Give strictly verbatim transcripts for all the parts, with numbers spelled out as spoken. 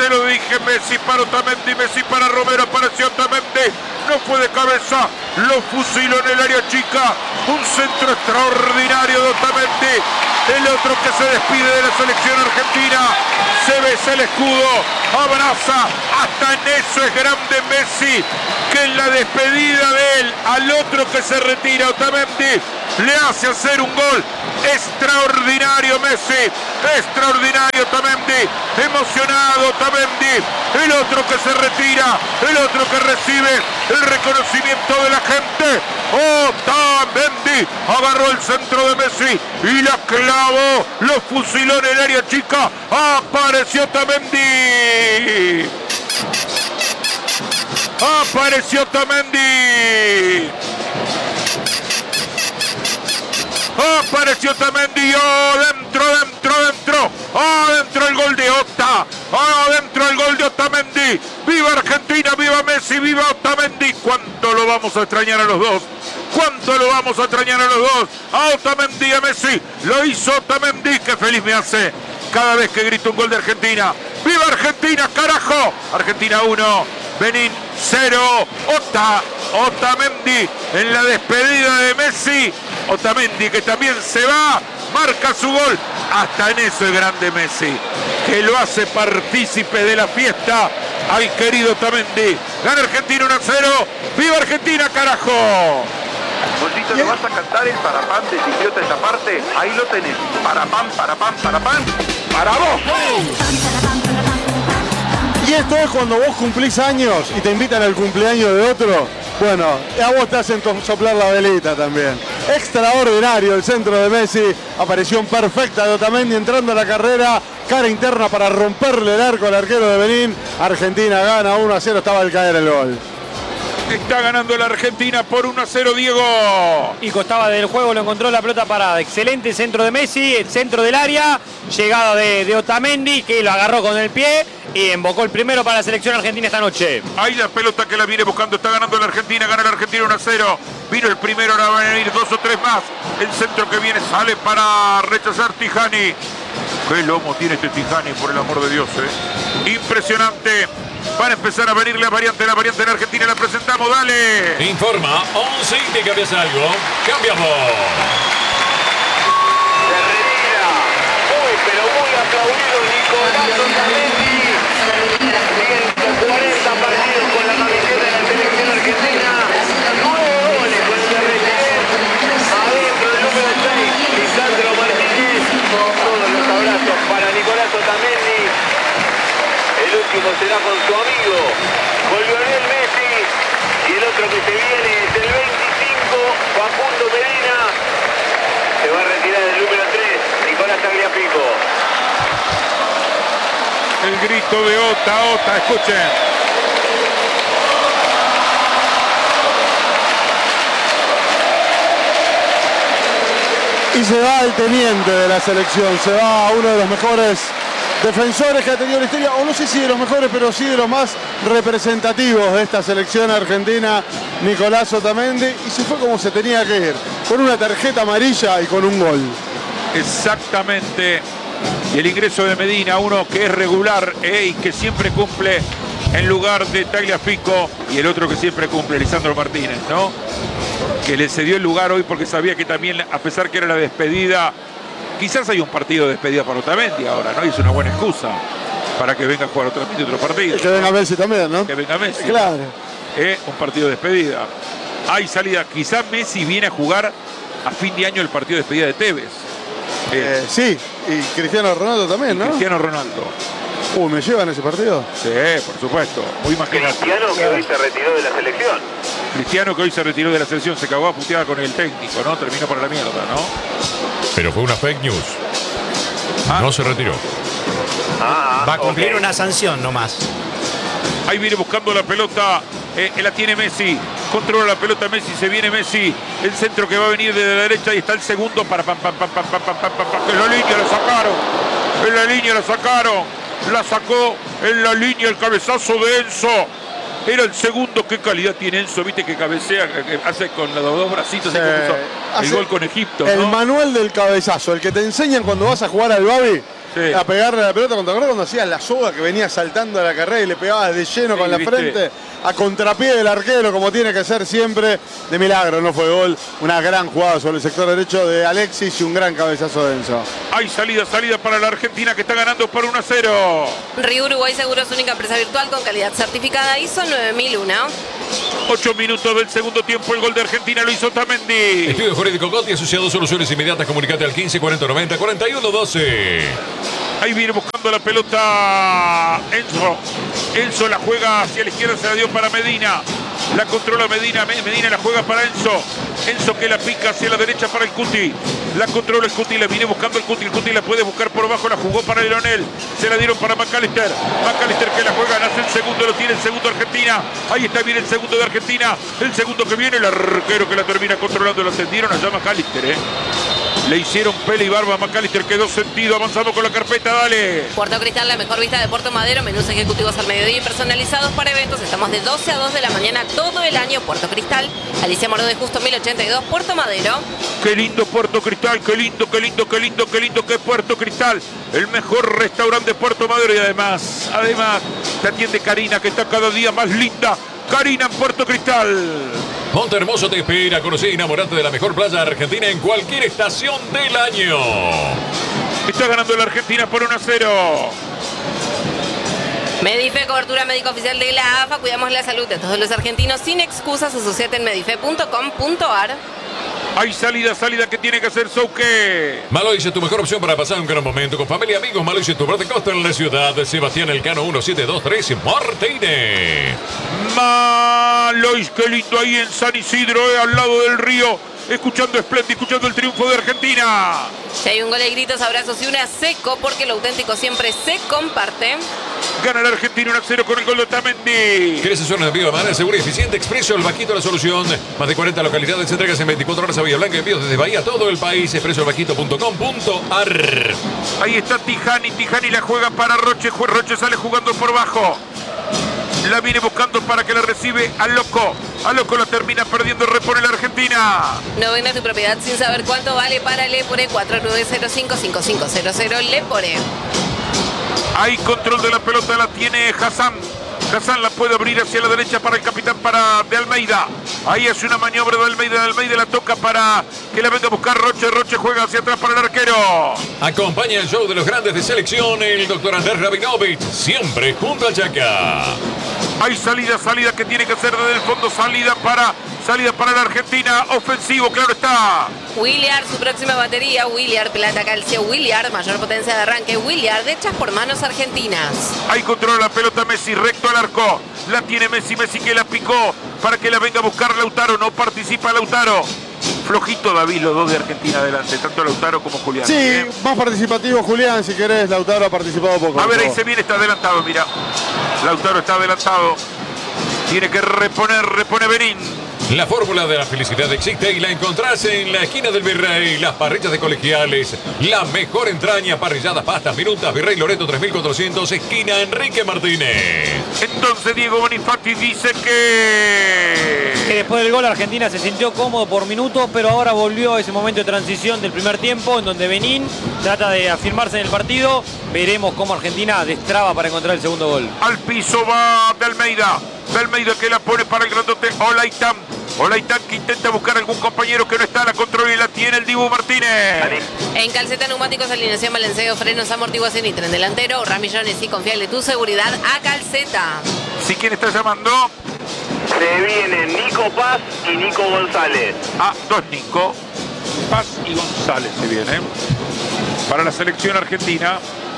te lo dije, Messi para Otamendi, Messi para Romero, apareció Otamendi, no fue de cabeza, lo fusiló en el área chica, un centro extraordinario de Otamendi, el otro que se despide de la selección argentina, se besa el escudo, abraza, hasta en eso es grande Messi, que en la despedida de él al otro que se retira, Otamendi, le hace hacer un gol extraordinario Messi, extraordinario Otamendi, emocionado Otamendi, el otro que se retira, el otro que recibe el reconocimiento de la gente, Otamendi agarró el centro de Messi y la clavó, lo fusiló en el área chica, apareció Otamendi, apareció Otamendi. Apareció Otamendi, adentro, adentro, adentro, adentro el gol de Ota, adentro el gol de Otamendi, viva Argentina, viva Messi, viva Otamendi, cuánto lo vamos a extrañar a los dos, cuánto lo vamos a extrañar a los dos, a Otamendi y a Messi, lo hizo Otamendi, que feliz me hace cada vez que grito un gol de Argentina, viva Argentina, carajo, Argentina uno, Benín cero, Ota, Otamendi en la despedida de Messi, Otamendi que también se va, marca su gol, hasta en eso es grande Messi, que lo hace partícipe de la fiesta al querido Otamendi, gana Argentina uno a cero, viva Argentina carajo. Bolsito, ¿le vas a cantar el parapán de Chiquiota esta parte? Ahí lo tenés, parapán, parapán, parapán, para vos. Y esto es cuando vos cumplís años y te invitan al cumpleaños de otro. Bueno, a vos te hacen soplar la velita también. Extraordinario el centro de Messi. Aparición perfecta de Otamendi entrando a la carrera. Cara interna para romperle el arco al arquero de Benín. Argentina gana uno a cero. Estaba al caer el gol. Está ganando la Argentina por uno a cero, Diego. Y costaba del juego, lo encontró la pelota parada. Excelente centro de Messi, el centro del área. Llegada de, de Otamendi, que lo agarró con el pie y embocó el primero para la selección argentina esta noche. Ahí la pelota que la viene buscando, está ganando la Argentina, gana la Argentina uno a cero. Vino el primero, ahora van a venir dos o tres más. El centro que viene sale para rechazar Tijani. Qué lomo tiene este Tijani, por el amor de Dios, ¿eh? Impresionante. Van a empezar a venir la variante, la variante en Argentina, la presentamos, dale. Informa once y te cambias algo. Cambiamos. Se retira, muy pero muy aplaudido Nicolás Otamendi. ciento cuarenta partidos con la camiseta de la selección argentina. nueve goles con el de Reguilén. Adentro del número seis, Lisandro Martínez. Todos los abrazos para Nicolás Otamendi. El último será con su amigo, con Lionel Messi. Y el otro que se viene es el veinticinco, Facundo Medina. Se va a retirar el número tres, Nicolás Tagliafico. El grito de Ota, Ota, escuchen. Y se va el teniente de la selección, se va uno de los mejores defensores que ha tenido la historia, o no sé si de los mejores, pero sí de los más representativos de esta selección argentina, Nicolás Otamendi, y se fue como se tenía que ir, con una tarjeta amarilla y con un gol. Exactamente. Y el ingreso de Medina, uno que es regular eh, y que siempre cumple en lugar de Tagliafico, y el otro que siempre cumple, Lisandro Martínez, ¿no? Que le cedió el lugar hoy porque sabía que también, a pesar que era la despedida, quizás hay un partido de despedida para Otamendi ahora, ¿no? Y es una buena excusa para que venga a jugar otro, otro partido. Y que venga Messi también, ¿no? Que venga Messi. Claro. Eh, un partido de despedida. Hay salida. Quizás Messi viene a jugar a fin de año el partido de despedida de Tevez. Eh, Eh, sí, y Cristiano Ronaldo también, ¿no? Cristiano Ronaldo. Uy, ¿me llevan ese partido? Sí, por supuesto. Muy imagínate. Cristiano que hoy se retiró de la selección. Cristiano que hoy se retiró de la selección, se cagó a puteada con el técnico, ¿no? Terminó para la mierda, ¿no? Pero fue una fake news. Ah. No se retiró. Ah, Va a cumplir okay. una sanción nomás. Ahí viene buscando la pelota. Eh, la tiene Messi. Controla la pelota Messi. Se viene Messi. El centro que va a venir de la derecha. Y está el segundo para pam, pam, pam, pam, pam, pam, pam, pam, que en la línea la sacaron. En la línea la sacaron. La sacó en la línea el cabezazo de Enzo. Era el segundo. Qué calidad tiene Enzo. Viste que cabecea, que hace con los dos bracitos. Sí. El Hace gol con Egipto, el ¿no? manual del cabezazo, el que te enseñan cuando vas a jugar al Babi. Sí. a pegarle a la pelota. ¿Te acordás cuando hacías la soga que venía saltando a la carrera y le pegabas de lleno Sí, con la ¿viste? frente? A contrapié del arquero, como tiene que ser siempre. De milagro, no fue gol. Una gran jugada sobre el sector derecho de Alexis y un gran cabezazo de Enzo. Hay salida, salida para la Argentina que está ganando por uno a cero. Río Uruguay Seguros, única empresa virtual con calidad certificada I S O nueve mil uno. Ocho minutos del segundo tiempo, el gol de Argentina lo hizo Otamendi. Estudio Jurídico Gotti, asociado a Soluciones Inmediatas. Comunicate al quince cuarenta noventa cuarenta y uno doce. Ahí viene buscando la pelota Enzo. Enzo la juega hacia la izquierda, se la dio para Medina. La controla Medina, Medina la juega para Enzo. Enzo que la pica hacia la derecha para el Cuti. La controla el Cuti, la viene buscando el Cuti. El Cuti la puede buscar por abajo, la jugó para Leonel. Se la dieron para McAllister. McAllister que la juega, nace el segundo, lo tiene el segundo Argentina. Ahí está bien el segundo de Argentina. El segundo que viene, el arquero que la termina controlando. Lo atendieron allá McAllister, ¿eh? Le hicieron pele y barba a McAllister, quedó sentido. Avanzamos con la carpeta, dale. Puerto Cristal, la mejor vista de Puerto Madero. Menús ejecutivos al mediodía y personalizados para eventos. Estamos de doce a dos de la mañana todo el año. Puerto Cristal, Alicia Moró de Justo mil ochenta y dos, Puerto Madero. Qué lindo Puerto Cristal, qué lindo, qué lindo, qué lindo, qué lindo que es Puerto Cristal. El mejor restaurante de Puerto Madero y además, además, te atiende Karina, que está cada día más linda. Karina en Puerto Cristal. Monte Hermoso te espera. Conocí y enamorate de la mejor playa argentina en cualquier estación del año. Está ganando la Argentina por uno a cero. Medife, cobertura médica oficial de la A F A. Cuidamos la salud de todos los argentinos sin excusas. Asociate en medife punto com punto ar. Hay salida, salida que tiene que hacer Souque. Malois es tu mejor opción para pasar un gran momento con familia y amigos. Malois es tu verde costa en la ciudad. Sebastián Elcano uno siete dos tres Martínez. Malois, qué lindo ahí en San Isidro, eh, al lado del río. Escuchando Splendid, escuchando el triunfo de Argentina. Si hay un gol, hay gritos, abrazos y una seco, porque lo auténtico siempre se comparte. Gana la Argentina uno a cero con el gol de Otamendi. ¿Quieres hacer un envío de manera segura y eficiente? Expreso El Vaquito, la solución. Más de cuarenta localidades, entregas en veinticuatro horas a Bahía Blanca. Envíos desde Bahía a todo el país. expreso el vaquito punto com punto ar. Ahí está Tijani, Tijani la juega para Roche. Roche sale jugando por bajo. La viene buscando para que la recibe al Loco. Al Loco la termina perdiendo, repone la Argentina. No vendas tu propiedad sin saber cuánto vale para Lepore. Cuatro nueve cero cinco cinco cinco cero cero Lepore. Hay control de la pelota, la tiene Hassan. Hassan la puede abrir hacia la derecha para el capitán para de Almeida. Ahí hace una maniobra de Almeida. De Almeida la toca para que la venga a buscar Roche. Roche juega hacia atrás para el arquero. Acompaña el show de los grandes de selección el doctor Andrés Rabinovich, siempre junto al Chaca. Hay salida, salida que tiene que hacer desde el fondo. Salida para, salida para la Argentina. Ofensivo, claro está. Williard, su próxima batería. Williard, plata, calcio. Williard, mayor potencia de arranque. Williard, hechas por manos argentinas. Ahí controla la pelota Messi, recto al arco. La tiene Messi, Messi que la picó para que la venga a buscar Lautaro. No participa Lautaro. Flojito David, los dos de Argentina adelante, tanto Lautaro como Julián. Sí, ¿Eh? más participativo Julián, si querés. Lautaro ha participado poco. A ver, ahí poco. se viene, está adelantado, mira. Lautaro está adelantado. Tiene que reponer, repone Berín. La fórmula de la felicidad existe y la encontrás en la esquina del Virrey. Las parrillas de Colegiales. La mejor entraña, parrilladas, pastas, minutas. Virrey Loreto tres mil cuatrocientos, esquina Enrique Martínez. Entonces Diego Bonifati dice que... Que después del gol Argentina se sintió cómodo por minutos, pero ahora volvió a ese momento de transición del primer tiempo en donde Benín trata de afirmarse en el partido. Veremos cómo Argentina destraba para encontrar el segundo gol. Al piso va de Almeida. De Almeida que la pone para el grandote Olaitán. Olaitán que intenta buscar algún compañero que no está. La controla y la tiene el Dibu Martínez. En Calceta Neumáticos, alineación, balanceo, frenos, amortiguación y tren delantero. Ramillones y confiable tu seguridad a Calceta. ¿Sí quién está llamando? Se vienen Nico Paz y Nico González. Ah, dos Nico. Paz y González se vienen. Para la selección argentina.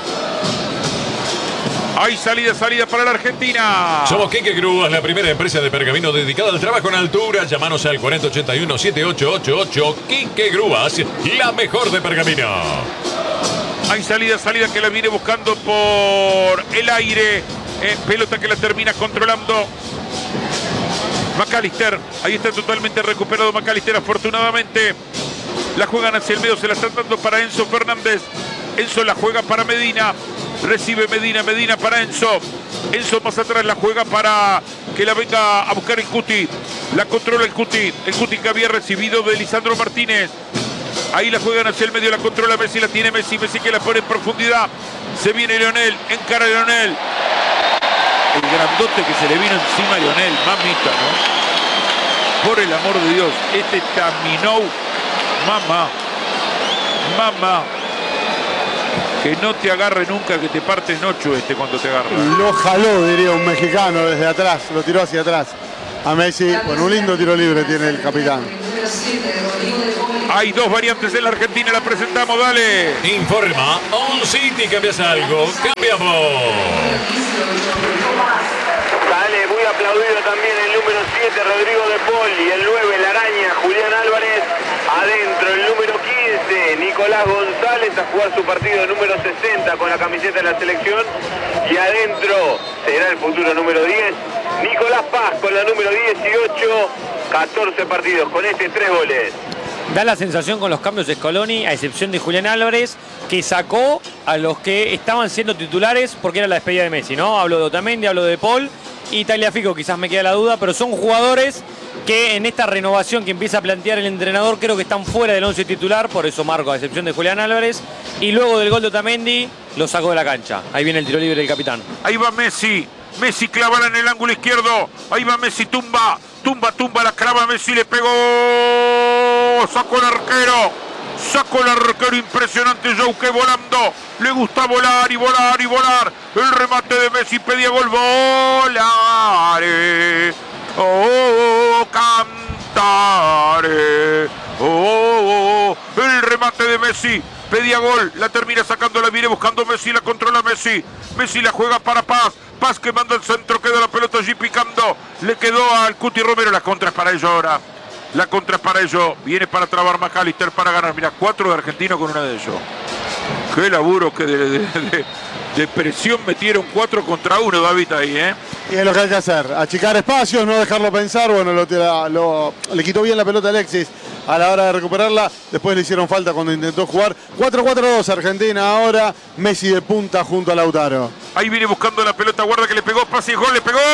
Hay salida, salida para la Argentina. Somos Quique Grúas, la primera empresa de pergamino dedicada al trabajo en altura. Llámanos al cuarenta ochenta y uno setenta y ocho ochenta y ocho. Quique Grúas, la mejor de pergamino. Hay salida, salida que la viene buscando por el aire. Eh, pelota que la termina controlando McAllister. Ahí está totalmente recuperado McAllister, afortunadamente. La juegan hacia el medio, se la están dando para Enzo Fernández. Enzo la juega para Medina. Recibe Medina, Medina para Enzo. Enzo más atrás la juega para que la venga a buscar el Cuti. La controla el Cuti. El Cuti que había recibido de Lisandro Martínez. Ahí la juegan hacia el medio, la controla Messi, la tiene Messi, Messi que la pone en profundidad. Se viene Lionel, encara a Lionel. El grandote que se le vino encima a Lionel, mamita, ¿no? Por el amor de Dios, este Taminou, mamá, mamá. Que no te agarre nunca, que te parte en ocho este cuando te agarra. Lo jaló, diría un mexicano, desde atrás, lo tiró hacia atrás. A Messi, con un lindo tiro libre tiene el capitán. Hay dos variantes en la Argentina, la presentamos, dale. Informa, On City, ¿cambias algo? Cambiamos. Dale, muy aplaudido también el número siete, Rodrigo de Paul, y el nueve, la araña, Julián Álvarez. Adentro el número quince, Nicolás González, a jugar su partido número sesenta con la camiseta de la selección. Y adentro será el futuro número diez, Nicolás Paz con la número dieciocho, catorce partidos, con este tres goles. Da la sensación con los cambios de Scaloni, a excepción de Julián Álvarez, que sacó a los que estaban siendo titulares porque era la despedida de Messi, ¿no? Hablo de Otamendi, hablo de Paul y Tagliafico, quizás me queda la duda, pero son jugadores que en esta renovación que empieza a plantear el entrenador creo que están fuera del once titular, por eso marco a excepción de Julián Álvarez, y luego del gol de Otamendi lo sacó de la cancha. Ahí viene el tiro libre del capitán. Ahí va Messi, Messi clavará en el ángulo izquierdo, ahí va Messi, tumba, tumba, tumba, la clava Messi, le pegó, sacó el arquero, sacó el arquero, impresionante Jouque volando, le gusta volar y volar y volar, el remate de Messi, pedía gol, volare. Oh, cantare. Oh, oh, oh, el remate de Messi. Pedía gol, la termina sacando, la viene buscando Messi, la controla Messi. Messi la juega para Paz. Paz que manda el centro, queda la pelota allí picando. Le quedó al Cuti Romero, la contra es para ellos ahora. La contra es para ellos. Viene para trabar McAllister para ganar. Mira, cuatro de Argentino con una de ellos. Qué laburo que de, de, de, de presión metieron cuatro contra uno, David, ahí, ¿eh? Y es lo que hay que hacer, achicar espacios, no dejarlo pensar. Bueno, lo, lo, le quitó bien la pelota a Alexis a la hora de recuperarla. Después le hicieron falta cuando intentó jugar. cuatro cuatro dos Argentina ahora. Messi de punta junto a Lautaro. Ahí viene buscando la pelota, guarda que le pegó, pase y gol, le pegó.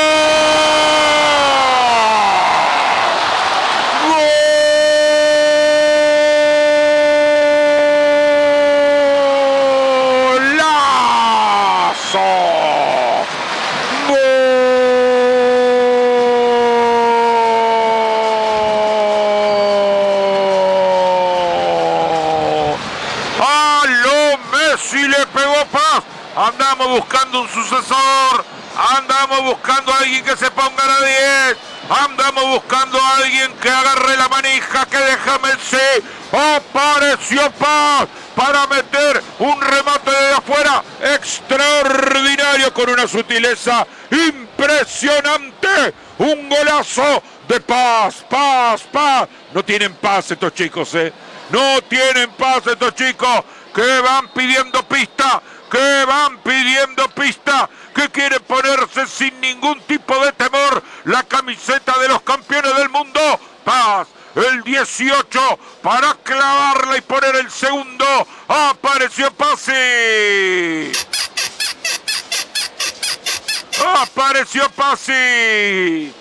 Andamos buscando un sucesor, andamos buscando a alguien que se ponga a la diez, andamos buscando a alguien que agarre la manija, que deja Messi. Apareció Paz para meter un remate de afuera extraordinario con una sutileza impresionante. Un golazo de Paz, Paz, Paz. No tienen paz estos chicos, ¿eh? No tienen paz estos chicos que van pidiendo pista. Que van pidiendo pista, que quieren ponerse sin ningún tipo de temor la camiseta de los campeones del mundo. Paz, el dieciocho, para clavarla y poner el segundo. Apareció Pazzi. Apareció Pazzi.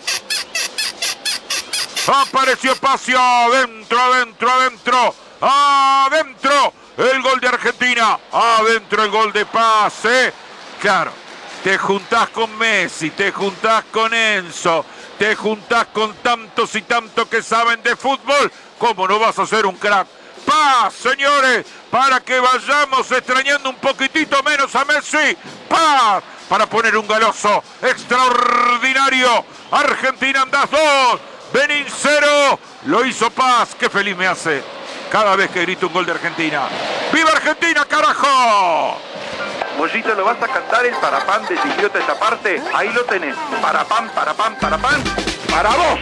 Apareció Pazzi. Adentro, adentro, adentro. Adentro. El gol de Argentina, adentro el gol de Paz, ¿eh? Claro, te juntás con Messi, te juntás con Enzo, te juntás con tantos y tantos que saben de fútbol, ¿cómo no vas a ser un crack? Paz, señores, para que vayamos extrañando un poquitito menos a Messi. Paz, para poner un galoso extraordinario. Argentina andás dos, Benín cero, lo hizo Paz, qué feliz me hace cada vez que grito un gol de Argentina. ¡Viva Argentina, carajo! Mollito, ¿lo vas a cantar el parapán de Chiquiota esa parte? Ahí lo tenés. Parapán, parapán, parapán. ¡Para vos!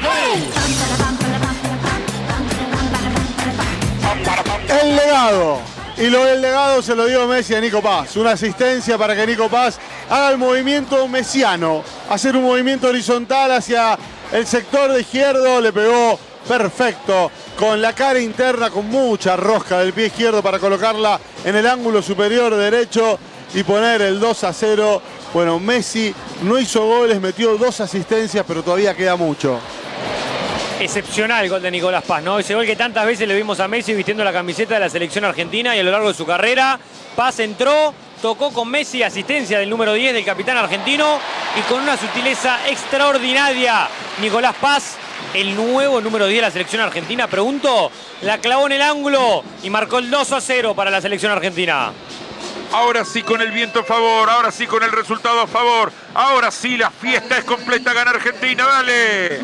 El legado. Y lo del legado se lo dio Messi a Nico Paz. Una asistencia para que Nico Paz haga el movimiento mesiano. Hacer un movimiento horizontal hacia el sector de izquierdo. Le pegó perfecto, con la cara interna, con mucha rosca del pie izquierdo para colocarla en el ángulo superior derecho y poner el dos a cero. Bueno, Messi no hizo goles, metió dos asistencias, pero todavía queda mucho. excepcional el gol de Nicolás Paz, ¿no? Ese gol que tantas veces le vimos a Messi vistiendo la camiseta de la selección argentina y a lo largo de su carrera. Paz entró, tocó con Messi, asistencia del número diez del capitán argentino y con una sutileza extraordinaria. Nicolás Paz, el nuevo número diez de la selección argentina, pregunto, la clavó en el ángulo y marcó el dos a cero para la selección argentina. Ahora sí con el viento a favor, ahora sí con el resultado a favor, ahora sí la fiesta es completa, gana Argentina, dale.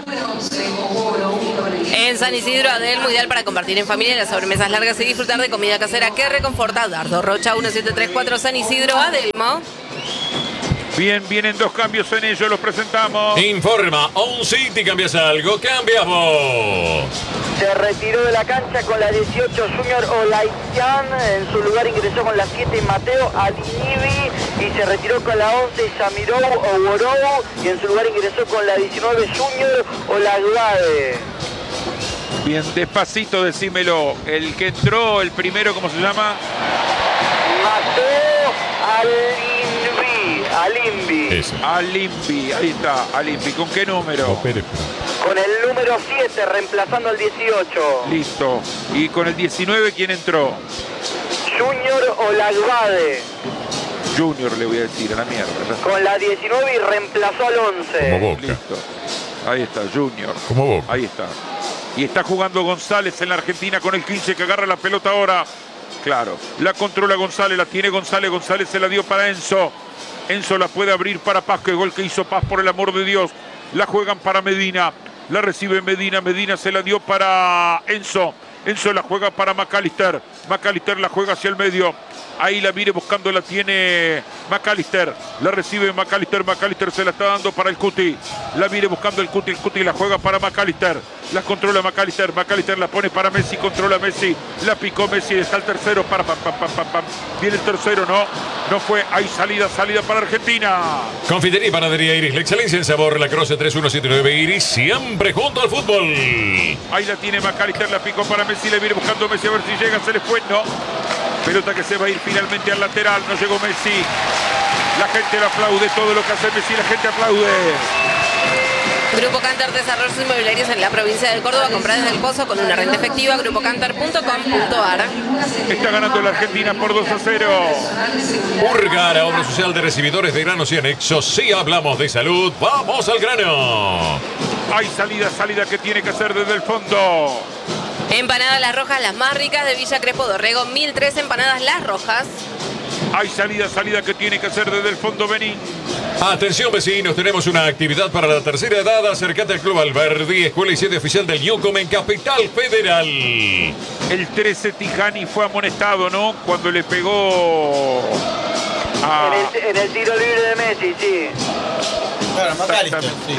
En San Isidro, Adelmo, ideal para compartir en familia las sobremesas largas y disfrutar de comida casera que reconforta. Dardo Rocha, uno siete tres cuatro, San Isidro, Adelmo. Bien, vienen dos cambios en ellos, los presentamos. Informa, On City, ¿cambias algo? ¡Cambias vos! Se retiró de la cancha con la dieciocho Junior Olaitian, en su lugar ingresó con la siete Mateo Adinibi y se retiró con la once Yamirou Oborou y en su lugar ingresó con la diecinueve Junior Olaguade. Bien, despacito decímelo, el que entró, el primero, ¿cómo se llama? Mateo Alimbi. Alimbi. Eso. Alimbi, ahí está, Alimbi, ¿con qué número? Con el número siete, reemplazando al dieciocho. Listo, y con el diecinueve, ¿quién entró? Junior Olaguade. Junior le voy a decir, a la mierda. Con la diecinueve y reemplazó al once. Como Boca. Listo, ahí está, Junior. Como Boca. Ahí está. Y está jugando González en la Argentina con el quince que agarra la pelota ahora. Claro, la controla González, la tiene González, González se la dio para Enzo. Enzo la puede abrir para Paz, que gol que hizo Paz, por el amor de Dios. La juegan para Medina, la recibe Medina, Medina se la dio para Enzo. Enzo la juega para McAllister, McAllister la juega hacia el medio. Ahí la mire buscando, la tiene McAllister. La recibe McAllister, McAllister se la está dando para el Cuti. La mire buscando el Cuti, el Cuti la juega para McAllister. La controla McAllister, McAllister la pone para Messi, controla Messi. La picó Messi, está el tercero, para pam, pam, pam, pam, pam. Viene el tercero, no, no fue. Hay salida, salida para Argentina. Confitería y panadería Iris, la excelencia en sabor, la Croce tres uno siete nueve Iris, siempre junto al fútbol. Ahí la tiene McAllister, la picó para Messi, le viene buscando Messi a ver si llega, se le fue, no. Pelota que se va a ir finalmente al lateral, no llegó Messi. La gente le aplaude todo lo que hace Messi, la gente aplaude. Grupo Cantar, desarrollos inmobiliarios en la provincia de Córdoba, comprar desde el Pozo con una renta efectiva, grupo cantar punto com punto ar. Está ganando la Argentina por dos a cero. Urgara, obra social de recibidores de granos y anexos. Si hablamos de salud, vamos al grano. Hay salida, salida que tiene que hacer desde el fondo. Empanadas Las Rojas, las más ricas de Villa Crespo Dorrego, mil tres empanadas Las Rojas. Hay salida, salida que tiene que hacer desde el fondo Benín. Atención vecinos, tenemos una actividad para la tercera edad. Acércate al Club Alberdi, escuela y sede oficial del Yucom en Capital Federal. El trece Tijani fue amonestado, ¿no? Cuando le pegó a... En el, en el tiro libre de Messi, sí. Claro, McAllister, sí.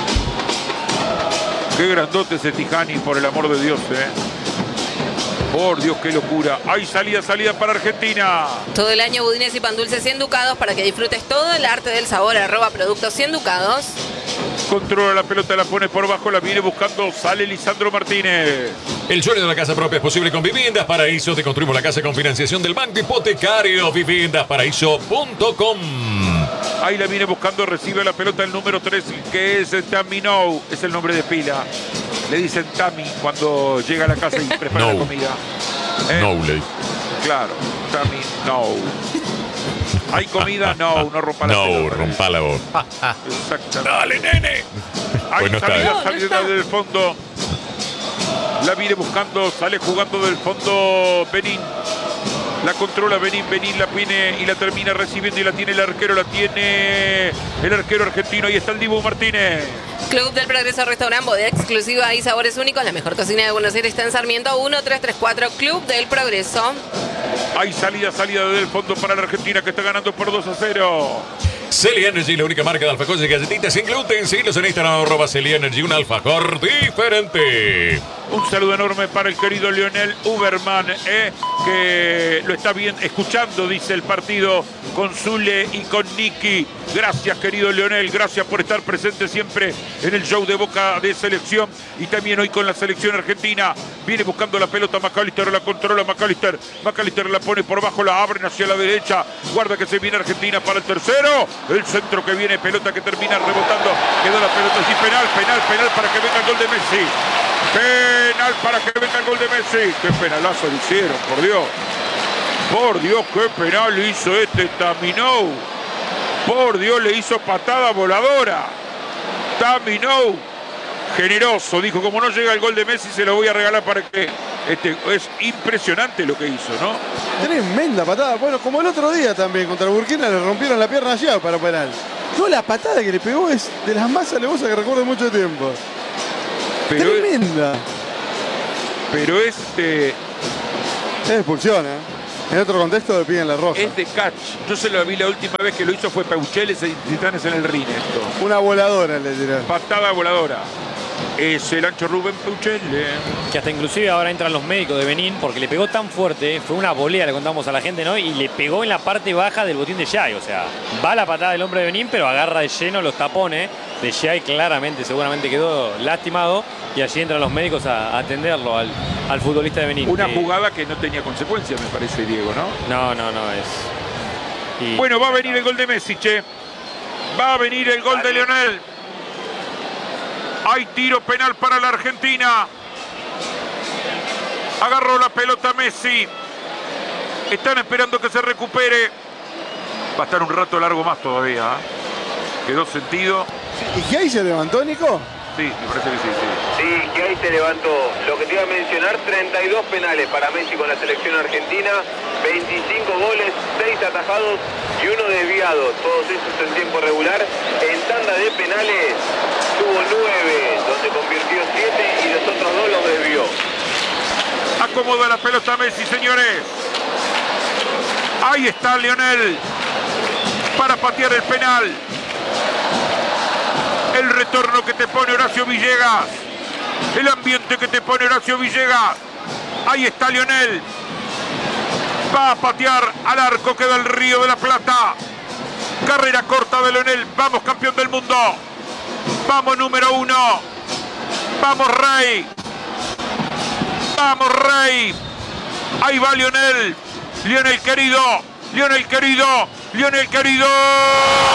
Qué grandote ese Tijani, por el amor de Dios, ¿eh? Por Dios, qué locura. Hay salida, salida para Argentina. Todo el año budines y pan dulces cien ducados para que disfrutes todo el arte del sabor. Arroba productos cien ducados. Controla la pelota, la pone por bajo, la viene buscando, sale Lisandro Martínez. El sueño de la casa propia es posible con Viviendas Paraíso. Te construimos la casa con financiación del Banco Hipotecario. viviendas paraíso punto com. Ahí la viene buscando, recibe la pelota el número tres, que es Tami Nou. Es el nombre de pila. Le dicen Tami cuando llega a la casa y prepara No. la comida. ¿Eh? No, ley. Claro, Tami Nou. ¿Hay comida? No, no rompa la No, pelota. rompa la voz. Exactamente. Dale, nene. Hay Pues no está, salida, ¿eh? salida del fondo. La viene buscando, sale jugando del fondo Benín. La controla Benín, Benín la pone y la termina recibiendo y la tiene el arquero, la tiene el arquero argentino. Ahí está el Dibu Martínez. Club del Progreso Restaurant, bodega exclusiva y sabores únicos. La mejor cocina de Buenos Aires está en Sarmiento uno tres tres cuatro. Club del Progreso. Hay salida, salida del fondo para la Argentina que está ganando por dos a cero. Celi Energy, la única marca de alfajores y galletitas sin gluten. Síguelos en Instagram, arroba Celi Energy, un alfajor diferente. Un saludo enorme para el querido Lionel Uberman, eh, que lo está bien escuchando, dice el partido con Zule y con Nicky. Gracias, querido Lionel, gracias por estar presente siempre en el show de Boca de Selección y también hoy con la selección argentina. Viene buscando la pelota McAllister, la controla McAllister. McAllister la pone por bajo, la abren hacia la derecha. Guarda que se viene Argentina para el tercero. El centro que viene, pelota que termina rebotando. Quedó la pelota así, penal, penal, penal para que venga el gol de Messi. Penal para que venga el gol de Messi. Qué penalazo le hicieron, por Dios. Por Dios, qué penal hizo este Taminou. Por Dios, le hizo patada voladora. Taminou, generoso, dijo, como no llega el gol de Messi, se lo voy a regalar para que... Este, es impresionante lo que hizo, ¿no? Tremenda patada. Bueno, como el otro día también, contra Burkina le rompieron la pierna allá para penal. No, la patada que le pegó es de las más alevosas que recuerdo mucho tiempo. Pero Tremenda. Es, pero este... Es expulsión, ¿eh? En otro contexto le piden la roja. Es de catch. Yo se lo vi la última vez que lo hizo fue Peucheles y Titanes en el ring esto. Una voladora le tiraron. Patada voladora. Es el ancho Rubén Peucheles. Que hasta inclusive ahora entran los médicos de Benín porque le pegó tan fuerte, fue una volea, le contamos a la gente, ¿no? Y le pegó en la parte baja del botín de Yay. O sea, va la patada del hombre de Benín, pero agarra de lleno los tapones de Yay. Claramente, seguramente quedó lastimado. Y allí entran los médicos a, a atenderlo al, al futbolista de Benín. Una que... jugada que no tenía consecuencias, me parece, Diego, ¿no? No, no, no, es... Y... Bueno, va a venir el gol de Messi, che. Va a venir el gol de Lionel. Hay tiro penal para la Argentina. Agarró la pelota Messi. Están esperando que se recupere. Va a estar un rato largo más todavía, ¿eh? Quedó sentido. ¿Y qué ahí se levantó, Nico? Sí, me parece que sí, sí. Sí, que ahí se levantó. Lo que te iba a mencionar, treinta y dos penales para Messi con la selección argentina, veinticinco goles, seis atajados y uno desviado. Todos esos en tiempo regular. En tanda de penales tuvo nueve, donde convirtió siete y los otros dos los desvió. Acomoda la pelota Messi, señores. Ahí está Lionel para patear el penal. El retorno que te pone Horacio Villegas. El ambiente que te pone Horacio Villegas. Ahí está Lionel. Va a patear al arco que da el Río de la Plata. Carrera corta de Lionel. Vamos, campeón del mundo. Vamos, número uno. Vamos, Rey. Vamos, Rey. Ahí va Lionel. Lionel querido. Lionel querido. Lionel querido.